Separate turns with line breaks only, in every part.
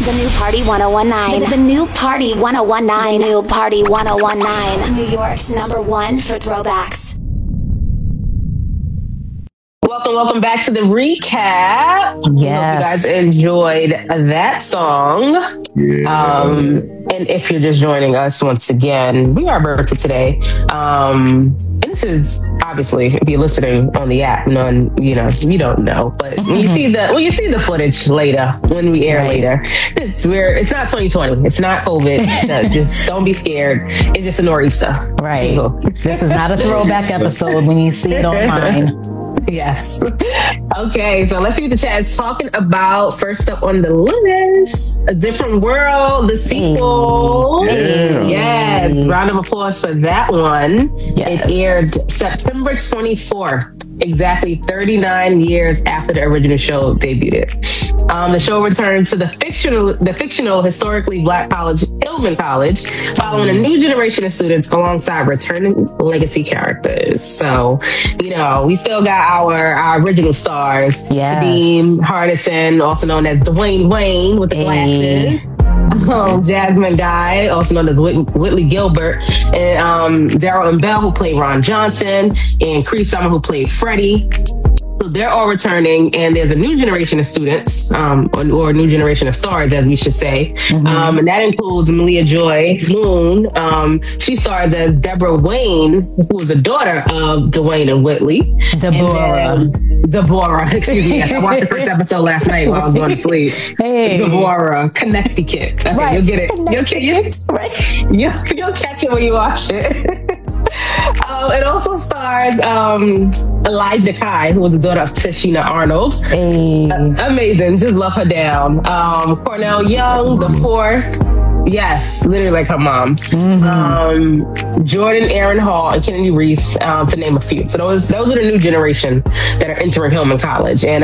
The new Party 1019. The new Party 1019. The new Party 1019. New York's #1 for throwbacks.
Welcome back to the recap.
Yes.
Hope you guys enjoyed that song.
Yeah.
And if you're just joining us once again, we are virtual today. And this is obviously, if you're listening on the app, you don't know. But when you see the footage later, when we air later, it's not 2020. It's not COVID. Just don't be scared. It's just a nor'easter.
Right. This is not a throwback episode when you see it online.
Yes. Okay, so let's see what the chat is talking about. First up on the list, A Different World, the sequel.
Yeah.
Yes. Round of applause for that one.
Yes.
It aired September 24th, exactly 39 years after the original show debuted. The show returns to the fictional historically black college, Hillman College, following a new generation of students alongside returning legacy characters. So, we still got our original stars.
Yes.
Dean Hardison, also known as Dwayne Wayne with the glasses. Jasmine Guy, also known as Whitley Gilbert, and Daryl and Bell, who played Ron Johnson, and Cree Summer, who played Freddie. So they're all returning, and there's a new generation of students, or a new generation of stars, as we should say. And that includes Malia Joy Moon. She starred as Deborah Wayne, who was a daughter of Dwayne and Whitley. Deborah, excuse me. Yes, I watched the first episode last night while I was going to sleep.
Hey.
Deborah, Connecticut. Okay,
Right.
You'll get it. You'll catch it when you watch it. It also stars Elijah Kai, who was the daughter of Tashina Arnold.
Hey.
Amazing. Just love her down. Cornell Young, the fourth. Yes, literally like her mom. Jordan Aaron Hall and Kennedy Reese, to name a few. So those are the new generation that are entering Hillman College. And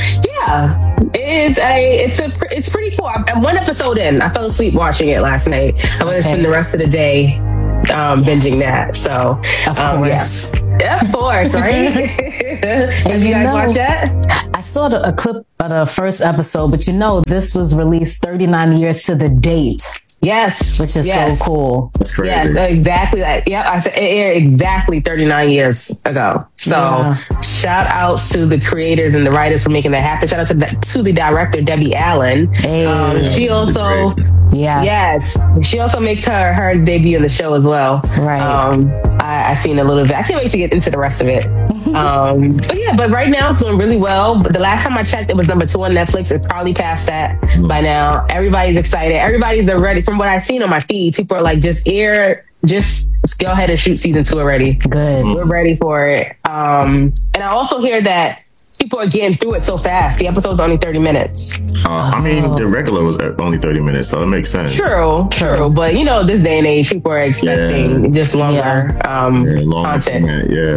it's pretty cool. I'm one episode in. I fell asleep watching it last night. I'm gonna spend the rest of the day binging that. So
Of course.
Yeah, of course, right? Have you guys watched that?
I saw a clip of the first episode, but this was released 39 years to the date.
Yes.
Which is so cool.
That's crazy.
Yes, exactly. I said it aired exactly 39 years ago. So shout out to the creators and the writers for making that happen. Shout out to the director, Debbie Allen.
Hey.
She also... Yes. She also makes her debut in the show as well.
Right.
I seen a little bit. I can't wait to get into the rest of it. But right now it's doing really well. But the last time I checked, it was #2 on Netflix. It's probably past that by now. Everybody's excited. Everybody's ready. From what I've seen on my feed, people are like, just go ahead and shoot season 2 already.
Good.
We're ready for it. And I also hear that people are getting through it so fast. The episode's only 30 minutes.
The regular was only 30 minutes, so it makes sense.
True. But this day and age, people are expecting just longer content.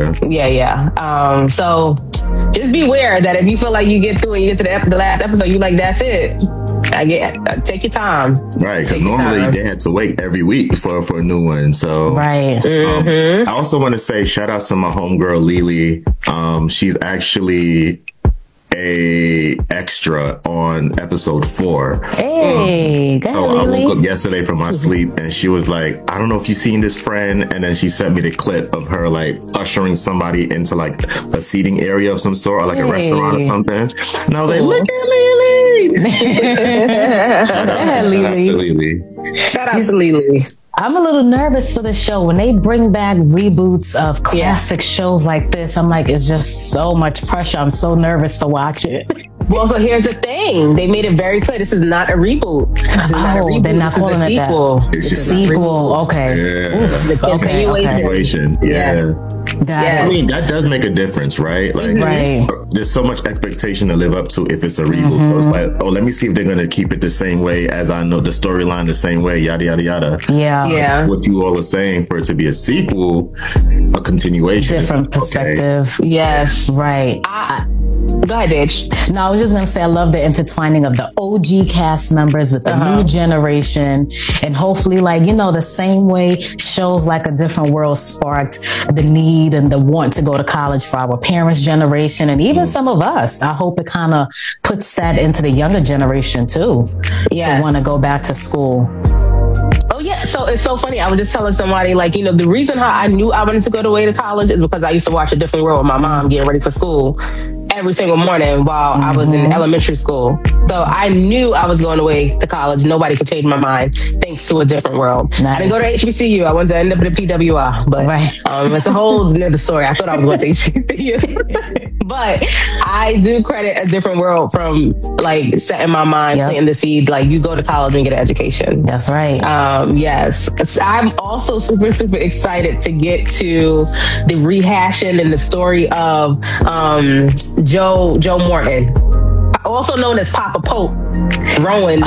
So just beware that if you feel like you get through and you get to the last episode, you like, that's it. Take your time.
Right, because normally they had to wait every week for a new one. So
right.
I also want to say shout out to my homegirl Lily. She's actually a extra on episode 4.
Hey, go ahead,
so
Lily.
I woke up yesterday from my sleep and she was like, I don't know if you've seen this friend, and then she sent me the clip of her like ushering somebody into like a seating area of some sort, or like a restaurant or something. And I was like, look at Lily. Shout out to Lily.
Shout out to Lily.
I'm a little nervous for the show. When they bring back reboots of classic shows like this, I'm like, it's just so much pressure. I'm so nervous to watch it.
Well, so here's the thing. They made it very clear this is not a reboot.
They're not calling it that.
It's just
a sequel. Okay.
Yeah.
The continuation.
Yeah.
Got it.
I mean, that does make a difference, right? Like, there's so much expectation to live up to if it's a reboot. So it's like, let me see if they're going to keep it the same way as I know the storyline the same way, yada, yada, yada.
Yeah.
What you all are saying for it to be a sequel, a continuation.
Different perspective.
Okay. Yes.
Right.
Go ahead, Dage.
No, I was just going to say, I love the intertwining of the OG cast members with the new generation. And hopefully, like, you know, the same way shows like A Different World sparked the need and the want to go to college for our parents' generation and even some of us. I hope it kind of puts that into the younger generation too, to want to go back to school.
Oh yeah, so it's so funny. I was just telling somebody, like, you know, the reason how I knew I wanted to go away to college is because I used to watch A Different World with my mom getting ready for school every single morning while I was in elementary school. So I knew I was going away to college. Nobody could change my mind thanks to A Different World. Nice. I didn't go to HBCU. I wanted to end up at a PWI, but it's a whole other story. I thought I was going to HBCU. But I do credit A Different World from like setting my mind, planting the seed, like you go to college and get an education.
That's right.
Yes. I'm also super, super excited to get to the rehashing and the story of Joe Morton, also known as Papa Pope, Rowan.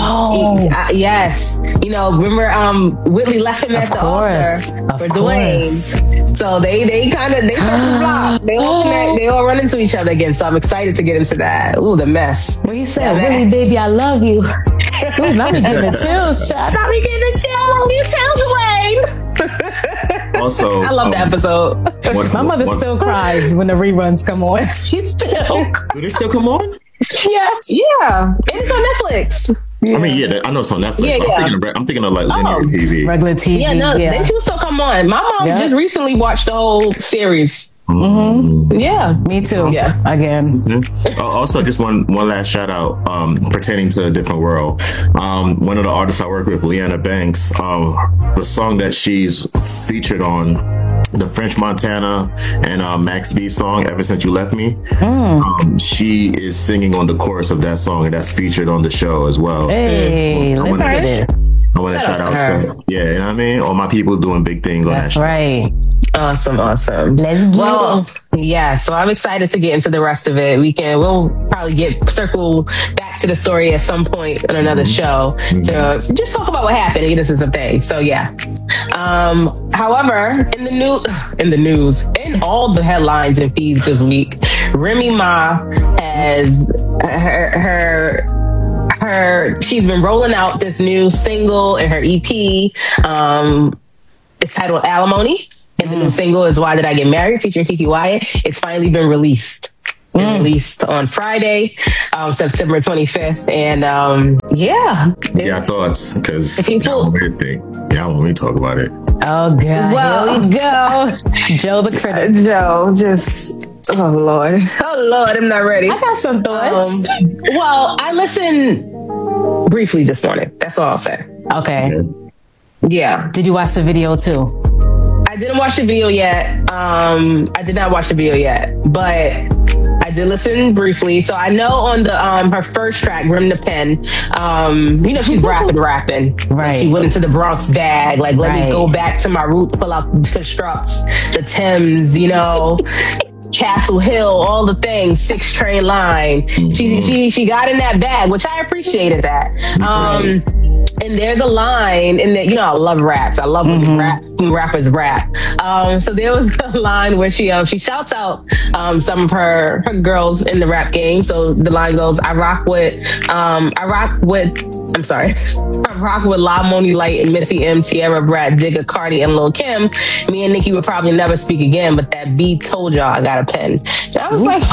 Yes. You know, remember Whitley left him at the altar for Dwayne. So they circle the block. They all run into each other again. So I'm excited to get into that. Ooh, the mess.
What he said, Whitley, baby, I love you. Ooh, not me getting the chills, child. Not me getting the chills. You tell Dwayne.
Also,
I love the episode.
My mother still cries when the reruns come on. She still.
Do they still come on?
Yes.
Yeah. It's on Netflix.
Yeah. I mean, I know it's on Netflix. I'm thinking of like linear TV.
Regular TV.
Yeah, no, they do still come on. My mom just recently watched the whole series.
Mm-hmm.
Yeah,
me too.
Yeah,
again.
Mm-hmm. Also, just one last shout out pertaining to A Different World. One of the artists I work with, Leanna Banks, the song that she's featured on, the French Montana and Max B song, Ever Since You Left Me. She is singing on the chorus of that song, and that's featured on the show as well.
Hey, let's get it.
I want to shout out to you know what I mean? All my people's doing big things on that show.
That's right.
Awesome.
Let's
get it. Yeah, so I'm excited to get into the rest of it. We'll probably circle back to the story at some point on another show to just talk about what happened and get into some things. So yeah. However, in all the headlines and feeds this week, Remy Ma has she's been rolling out this new single and her EP. It's titled Alimony. And the new single is Why Did I Get Married, featuring Kiki Wyatt. It's finally been released. Released on Friday, September 25th. And
thoughts, because y'all want me to talk about it.
Oh God, here we go. Joe the critic.
Joe, just oh Lord, I'm not ready.
I got some thoughts.
Well, I listened briefly this morning. That's all I'll say.
Okay.
Yeah.
Did you watch the video too?
I didn't watch the video yet. I did not watch the video yet, but I did listen briefly. So I know on the her first track, Rim the Pen, you know, she's rapping.
Right.
Like she went into the Bronx bag. Like, let me go back to my roots, pull out the constructs, the Thames, you know. Castle Hill, all the things, 6 train line. She got in that bag, which I appreciated that. And there's a line in that, you know, I love raps. I love when rappers rap. So there was a line where she shouts out some of her girls in the rap game. So the line goes, I rock with La Moni Light and Missy M, Tierra, Brad, Digga, Cardi, and Lil Kim. Me and Nicki would probably never speak again, but that beat told y'all I got a pen. And I was like,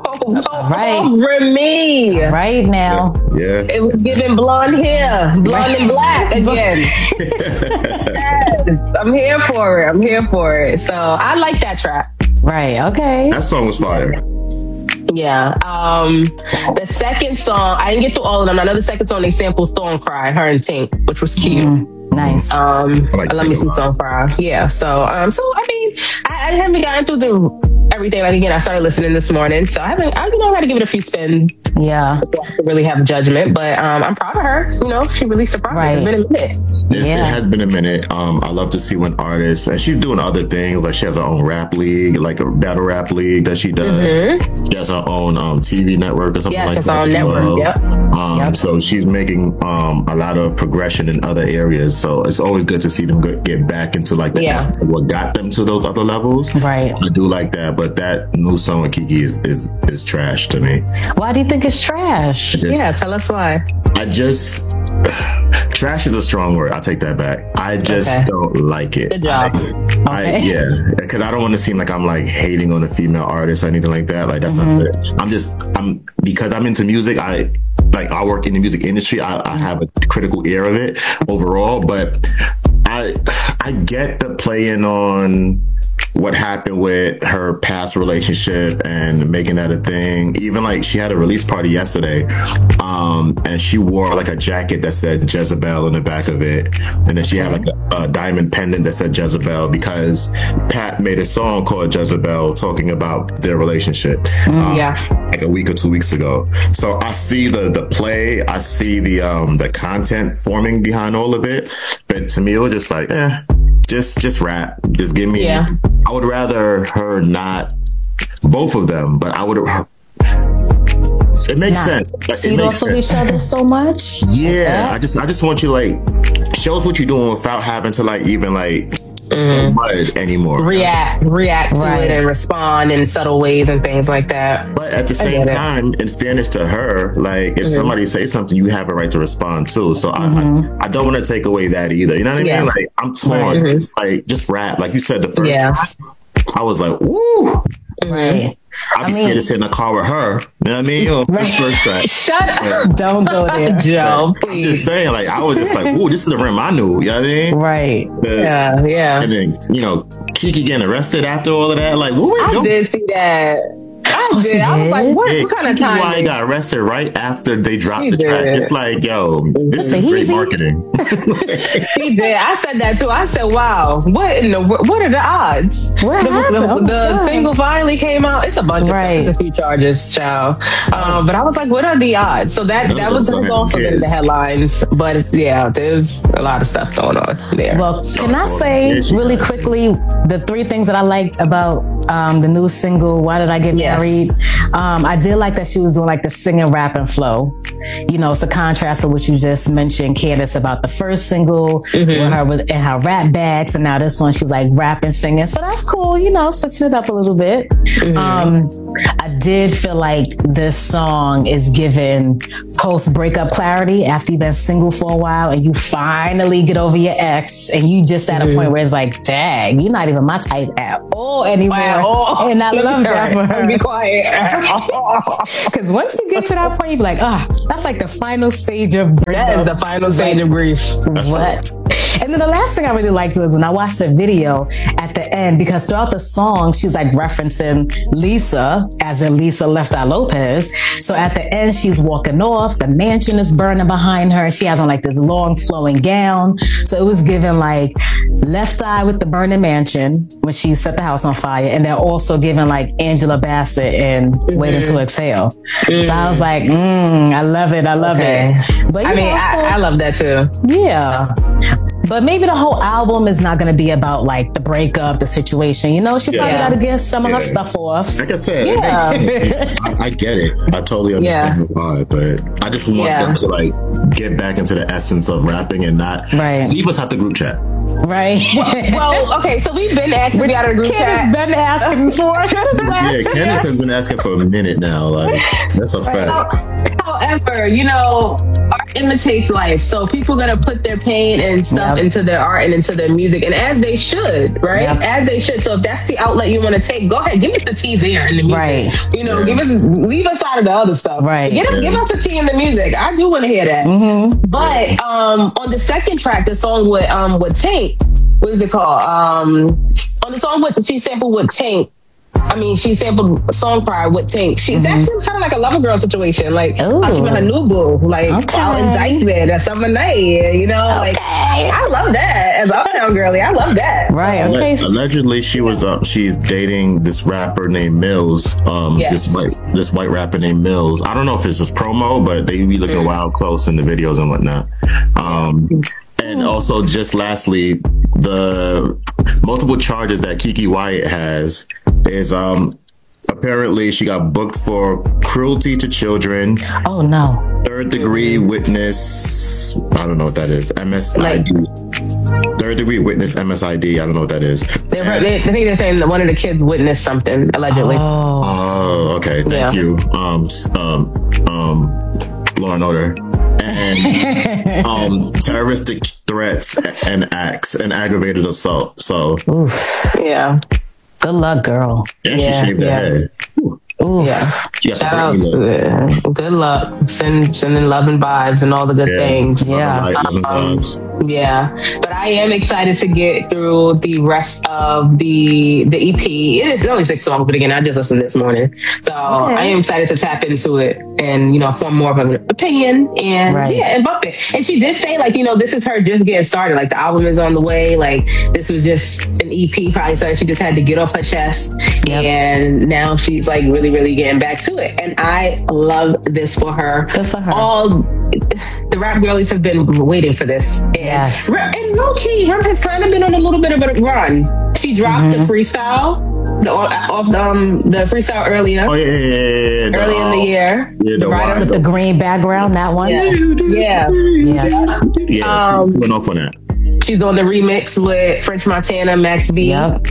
Remy.
Right now.
Yeah.
It was giving blonde hair, blonde and black again. Yes, I'm here for it. So I like that track.
Right. Okay.
That song was fire.
Yeah. The second song, I didn't get through all of them. I know the second song they sampled Storm Cry, her and Tink, which was cute.
Nice.
I love me some Storm Cry. Yeah. So I mean, I haven't gotten through everything. Like again, I started listening this morning, so I got to give it a few spins.
Yeah.
To really have a judgment, but I'm proud of her. You know, she really surprised me. It's been a minute.
It has been a minute. I love to see when artists, and she's doing other things, like she has her own rap league, like a battle rap league that she does. She has her own TV network or something like that. Yeah, she has her own network. Yep. So she's making a lot of progression in other areas. So it's always good to see them get back into like the essence of what got them to those other levels.
Right.
I do like that, but but that new song with Kiki is trash to me.
Why do you think it's trash?
Tell us why.
Trash is a strong word. I'll take that back. I just don't like it.
Good job.
Because I don't want to seem like I'm like hating on a female artist or anything like that. Like that's not it. Because I'm into music. I work in the music industry. I have a critical ear of it overall, but I get the playing on what happened with her past relationship and making that a thing. Even like she had a release party yesterday, and she wore like a jacket that said Jezebel in the back of it, and then she had like a diamond pendant that said Jezebel because Pat made a song called Jezebel talking about their relationship like a week or 2 weeks ago. So I see the play, I see the content forming behind all of it, but to me it was just like just rap, just give me I would rather her not both of them, but I would it makes sense.
So you don't feel each other so much?
Yeah. I just want you like shows what you're doing without having to like even like mud anymore.
React to it and respond in subtle ways and things like that.
But at the same time, in fairness to her, like if somebody says something, you have a right to respond too. So I don't want to take away that either. You know what I mean? Like I'm torn. It's like just rap. Like you said the first time, I was like, woo.
Right.
I'd be scared to sit in a car with her. You know what I mean? The first track.
Shut up.
Don't go there,
Joe.
I'm just saying, like, I was just like, ooh, this is the rim I knew. You know what I mean?
Right.
Yeah.
And then, Kiki getting arrested after all of that. Like, what were you doing?
I did see that. I did. I was like, what kind of time?
Kiki got arrested right after they dropped the track. It's like, yo, this is great marketing.
He did. I said that too. I said, wow, what are the odds?
What happened?
The single finally came out. It's a bunch of a few charges, child. But I was like, what are the odds? So that was also in the headlines. But there's a lot of stuff going on there.
Well, can I say really quickly the 3 things that I liked about the new single, Why Did I Get Married? I did like that she was doing like the singing, rapping flow. You know, it's a contrast to what you just mentioned, Candace, about the first single with her in her rap bags, and now this one she's like rapping, singing. So that's cool, you know, switching it up a little bit. I did feel like this song is giving post-breakup clarity after you've been single for a while and you finally get over your ex and you just at a point where it's like, dang, you're not even my type at all anymore. And I love that for her.
Be quiet.
Because once you get to that point, you be like, that's like the final stage of breakup.
That is the final stage of grief.
What? And then the last thing I really liked was when I watched the video at the end, because throughout the song, she's like referencing Lisa, as in Lisa Left Eye Lopez. So at the end, she's walking off, the mansion is burning behind her. She has on like this long flowing gown. So it was given like Left Eye with the burning mansion when she set the house on fire. And they're also giving like Angela Bassett and Waiting to Exhale. So I was like, I love it. I love it. But
I mean, I love that too.
Yeah. But maybe the whole album is not going to be about like the breakup, the situation. You know, she probably got to get some of her stuff off.
Like I said, I get it. I totally understand why, but I just want them to like get back into the essence of rapping and not leave us out the group chat.
Right.
Well, okay, so we've been asking to be out of the group chat.
Been asking for
Candace has been asking for a minute now. Like, that's a fact.
However, you know, art imitates life. So people are going to put their pain and stuff into their art and into their music. And as they should, right? As they should. So if that's the outlet you want to take, go ahead. Give us the tea there in the music. Right. You know, leave us out of the other stuff. Right. Give us the tea in the music. I do want to hear that. But on the second track, the song with Tank, what is it called? On the song she sampled with Tank. I mean, she sampled Song Cry with Tank. She's actually kind of like a lover girl situation. Like, how she met her new boo. Like, out indictment or something night. You know? Like, I love that. As Uptown girly, I love that.
Right. Okay.
Allegedly, she's dating this rapper named Mills. This white rapper named Mills. I don't know if it's just promo, but they be looking wild close in the videos and whatnot. And also, just lastly, the multiple charges that Kiki Wyatt has is apparently she got booked for cruelty to children.
Oh no.
3rd degree witness. I don't know what that is. MSID. Third degree witness MSID. I don't know what that is.
I think they're saying that one of the kids witnessed something allegedly.
Oh, okay. Thank you. Law and Order. And terroristic threats and acts and aggravated assault. So,
yeah.
Good luck, girl.
And she shaved her head.
Ooh. Yeah. Shout out. Good luck. Sending love and vibes and all the good things.
Yeah.
Yeah. But I am excited to get through the rest of the EP. It is only 6 songs, but again, I just listened this morning. So I am excited to tap into it and, form more of an opinion and and bump it. And she did say, this is her just getting started. Like, the album is on the way. Like, this was just an EP probably, so she just had to get off her chest. Yep. And now she's like really getting back to it. And I love this for her.
Good for her.
All the rap girlies have been waiting for this.
Yes.
And low key, Rem has kind of been on a little bit of a run. She dropped the freestyle, the freestyle earlier.
Oh, yeah.
Early in the year.
Yeah, with the green background, that one.
Yeah.
She went off on that.
She's on the remix with French Montana, Max B.
Yep.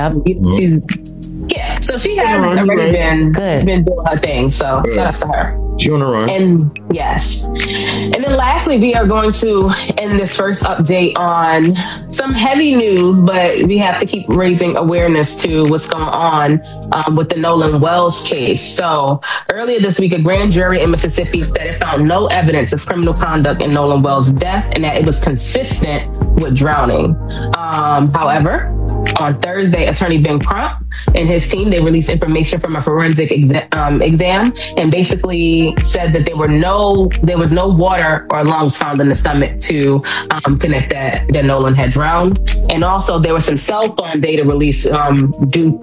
So she has already been doing her thing. So shout out to her.
She on the run.
And yes. And then lastly, we are going to end this first update on some heavy news, but we have to keep raising awareness to what's going on with the Nolan Wells case. So earlier this week, a grand jury in Mississippi said it found no evidence of criminal conduct in Nolan Wells' death and that it was consistent with drowning. However, on Thursday, attorney Ben Crump and his team, they released information from a forensic exam and basically said that there was no water or lungs found in the stomach to connect that Nolan had drowned. And also there was some cell phone data released due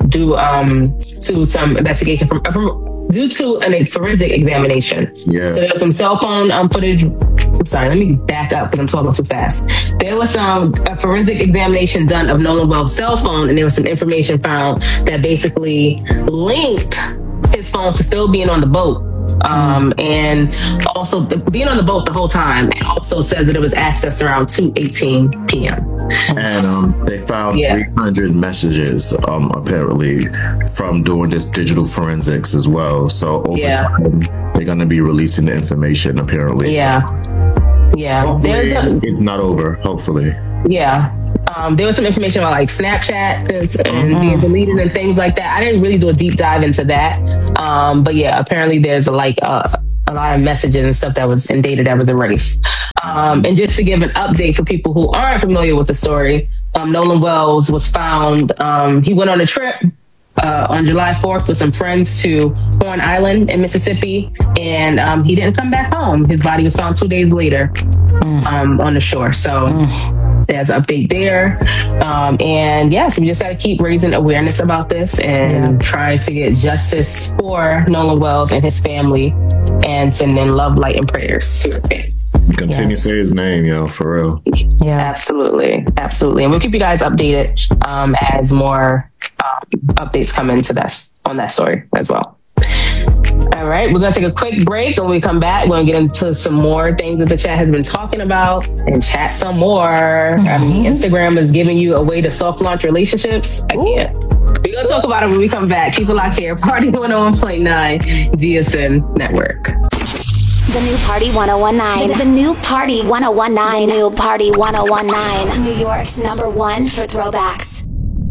to some investigation due to a forensic examination. Yeah. So there was some cell phone footage. I'm sorry, let me back up because I'm talking too fast. There was a forensic examination done of Nolan Wells' cell phone, and there was some information found that basically linked his phone to still being on the boat. And also being on the boat the whole time. It also says that it was accessed around 2:18 p.m.
And they found 300 messages apparently from doing this digital forensics as well. So over time, they're going to be releasing the information apparently.
Yeah.
Hopefully, it's not over. Hopefully.
Yeah. There was some information about like Snapchat and being deleted and things like that. I didn't really do a deep dive into that. But yeah, apparently there's a lot of messages and stuff that was in data that was erased. And just to give an update for people who aren't familiar with the story, Nolan Wells was found, he went on a trip on July 4th with some friends to Horn Island in Mississippi, and he didn't come back home. His body was found 2 days later on the shore. So there's an update there. And so we just got to keep raising awareness about this and try to get justice for Nolan Wells and his family and sending love, light, and prayers to his family.
Continue to say his name, for real.
Yeah, absolutely. And we'll keep you guys updated as more updates come into on that story as well. All right, we're going to take a quick break. When we come back, we're going to get into some more things that the chat has been talking about and chat some more. I mean, Instagram is giving you a way to soft launch relationships. I can't. We're going to talk about it when we come back. Keep it locked here. Party 101.9 DSN Network.
The new Party 101.9. The new Party 101.9. The new Party 101.9. New York's #1 for throwbacks.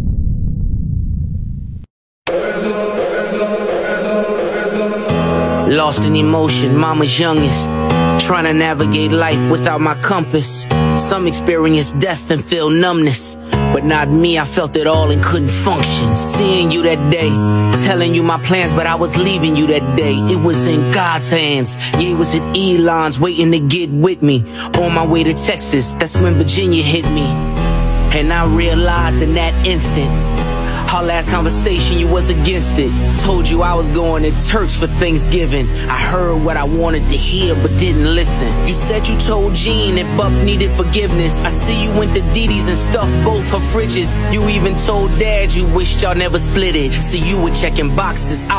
Lost in emotion, mama's youngest. Trying to navigate life without my compass. Some experience death and feel numbness, but not me. I felt it all and couldn't function. Seeing you that day, telling you my plans, but I was leaving you that day. It was in God's hands. Yeah, it was at Elon's, waiting to get with me. On my way to Texas, that's when Virginia hit me. And I realized in that instant, our last conversation, you was against it. Told you I was going to Turks for Thanksgiving. I heard what I wanted to hear, but didn't listen. You said you told Jean that Buck needed forgiveness. I see you went to Didi's and stuffed both her fridges. You even told Dad you wished y'all never split it. See, you were checking boxes, I